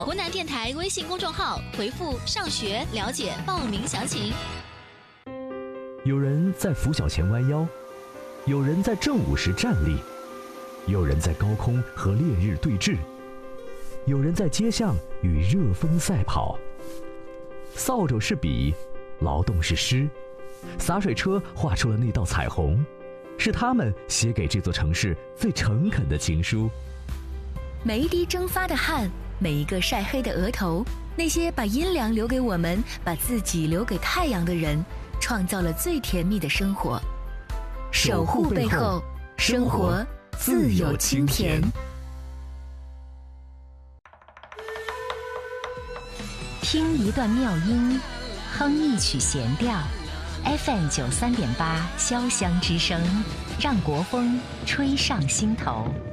湖南电台微信公众号回复“上学”了解报名详情。 有人在拂晓前弯腰，有人在正午时站立，有人在高空和烈日对峙，有人在街巷与热风赛跑。扫帚是笔，劳动是诗，洒水车画出了那道彩虹，是他们写给这座城市最诚恳的情书。 每一滴蒸发的汗，每一个晒黑的额头，那些把阴凉留给我们，把自己留给太阳的人，创造了最甜蜜的生活。守护背后，生活自有清甜。听一段妙音，哼一曲弦调， FM 93.8 潇湘之声，让国风吹上心头。